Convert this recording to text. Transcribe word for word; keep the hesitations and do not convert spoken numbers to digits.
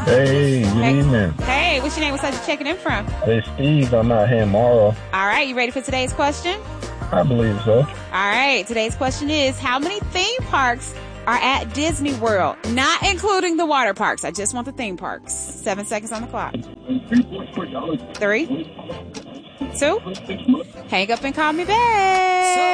Hey, good Hey. evening. Hey, what's your name? What's that you checking in from? Hey, Steve, I'm out here in Morrow. All right, you ready for today's question? I believe so. All right, today's question is, how many theme parks are at Disney World? Not including the water parks. I just want the theme parks. Seven seconds on the clock. Three, two, hang up and call me back.